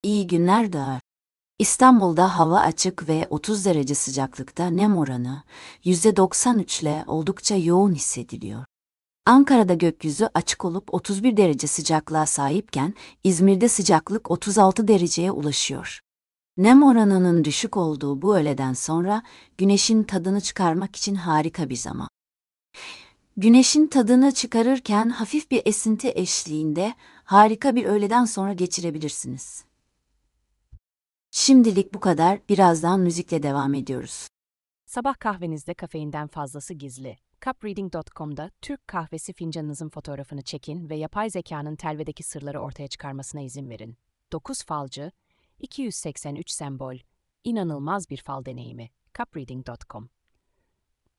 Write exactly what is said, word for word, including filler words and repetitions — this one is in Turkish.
İyi günler Dağar. İstanbul'da hava açık ve otuz derece sıcaklıkta nem oranı yüzde doksan üç ile oldukça yoğun hissediliyor. Ankara'da gökyüzü açık olup otuz bir derece sıcaklığa sahipken İzmir'de sıcaklık otuz altı dereceye ulaşıyor. Nem oranının düşük olduğu bu öğleden sonra güneşin tadını çıkarmak için harika bir zaman. Güneşin tadını çıkarırken hafif bir esinti eşliğinde harika bir öğleden sonra geçirebilirsiniz. Şimdilik bu kadar. Birazdan müzikle devam ediyoruz. Sabah kahvenizde kafeinden fazlası gizli. cup reading nokta com'da Türk kahvesi fincanınızın fotoğrafını çekin ve yapay zekanın telvedeki sırları ortaya çıkarmasına izin verin. dokuz falcı, iki yüz seksen üç sembol, inanılmaz bir fal deneyimi. cup reading nokta com